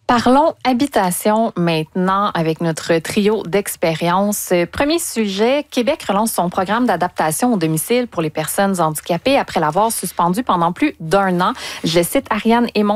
Parlons habitation maintenant avec notre trio d'expériences. Premier sujet, Québec relance son programme d'adaptation au domicile pour les personnes handicapées après l'avoir suspendu pendant plus d'1 an. Je cite Ariane Aymon,